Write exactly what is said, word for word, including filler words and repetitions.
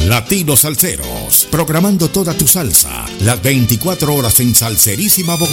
Latinos Salseros, programando toda tu salsa, las veinticuatro horas en Salserísima Bogotá.